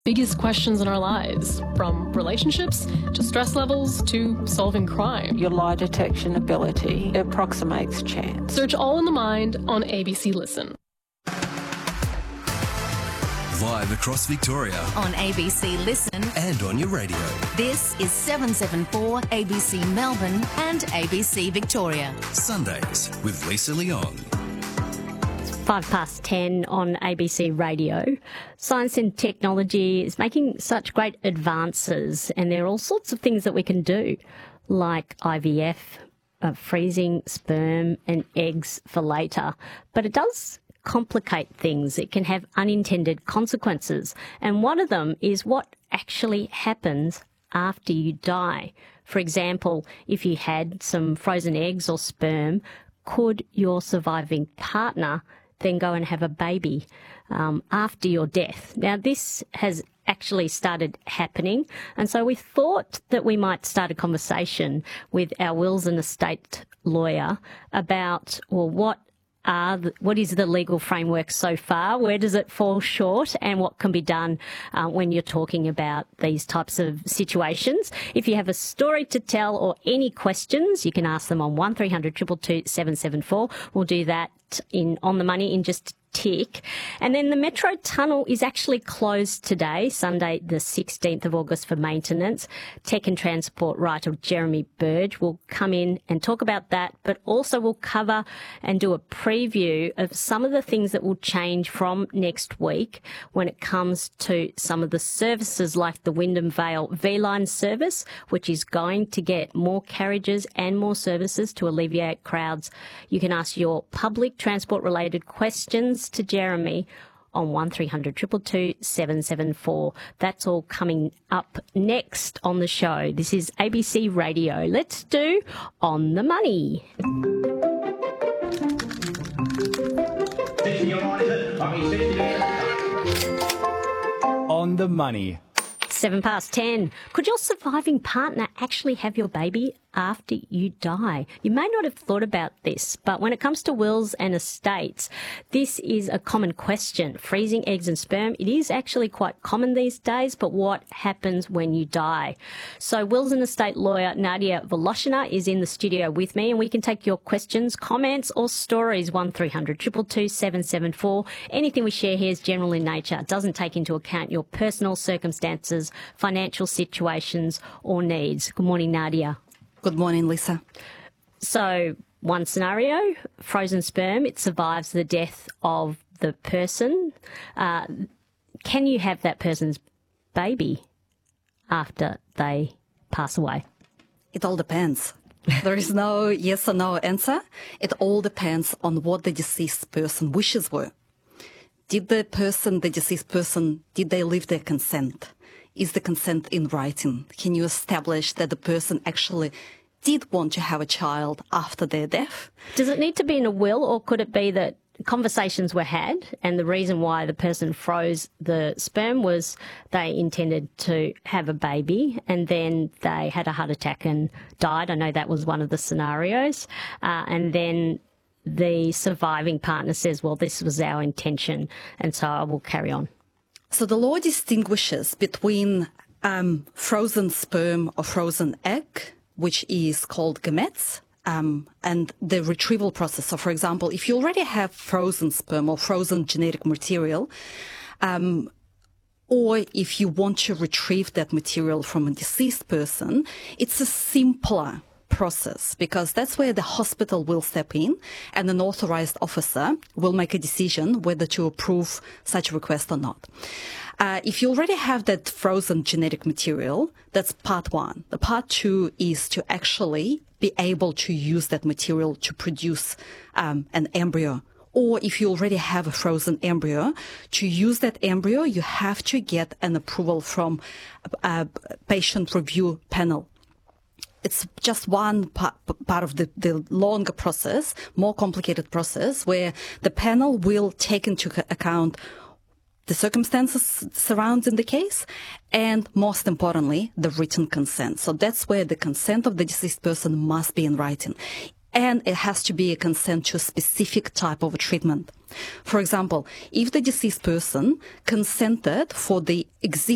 biggest questions in our lives, from relationships to stress levels to solving crime. Your lie detection ability approximates chance. Search All in the Mind on ABC Listen. Live across Victoria. On ABC Listen. And on your radio. This is 774 ABC Melbourne and ABC Victoria. Sundays with Lisa Leong. 10:05 on ABC Radio. Science and technology is making such great advances, and there are all sorts of things that we can do, like IVF, freezing sperm and eggs for later. But it does complicate things. It can have unintended consequences, and one of them is what actually happens after you die. For example, if you had some frozen eggs or sperm, could your surviving partner then go and have a baby after your death? Now, this has actually started happening, and so we thought that we might start a conversation with our wills and estate lawyer about, well, what is the legal framework so far? Where does it fall short? And what can be done when you're talking about these types of situations? If you have a story to tell or any questions, you can ask them on 1300 222 774. We'll do that On the Money in just a tick. And then the Metro Tunnel is actually closed today, Sunday the 16th of August, for maintenance. Tech and Transport writer Jeremy Burge will come in and talk about that, but also we'll cover and do a preview of some of the things that will change from next week when it comes to some of the services like the Wyndham Vale V-Line service, which is going to get more carriages and more services to alleviate crowds. You can ask your public transport related questions to Jeremy on 1300 222 774. That's all coming up next on the show. This is ABC Radio. Let's do On the Money. On the Money. 10:07. Could your surviving partner actually have your baby after you die? You may not have thought about this, but when it comes to wills and estates, this is a common question. Freezing eggs and sperm, it is actually quite common these days, but what happens when you die? So wills and estate lawyer Nadia Voloshina is in the studio with me, and we can take your questions, comments or stories. 1300 222 774. Anything we share here is general in nature. It doesn't take into account your personal circumstances, financial situations or needs. Good morning, Nadia. Good morning, Lisa. So one scenario, frozen sperm, it survives the death of the person. Can you have that person's baby after they pass away? It all depends. There is no yes or no answer. It all depends on what the deceased person wishes were. Did the deceased person, did they leave their consent? Is the consent in writing? Can you establish that the person actually did want to have a child after their death? Does it need to be in a will, or could it be that conversations were had and the reason why the person froze the sperm was they intended to have a baby and then they had a heart attack and died? I know that was one of the scenarios. And then the surviving partner says, well, this was our intention, and so I will carry on. So the law distinguishes between frozen sperm or frozen egg, which is called gametes, and the retrieval process. So, for example, if you already have frozen sperm or frozen genetic material, or if you want to retrieve that material from a deceased person, it's a simpler process, because that's where the hospital will step in and an authorized officer will make a decision whether to approve such a request or not. If you already have that frozen genetic material, that's part one. The part two is to actually be able to use that material to produce an embryo. Or if you already have a frozen embryo, to use that embryo, you have to get an approval from a patient review panel. It's just one part of the longer process, more complicated process, where the panel will take into account the circumstances surrounding the case and, most importantly, the written consent. So that's where the consent of the deceased person must be in writing. And it has to be a consent to a specific type of a treatment. For example, if the deceased person consented for the existing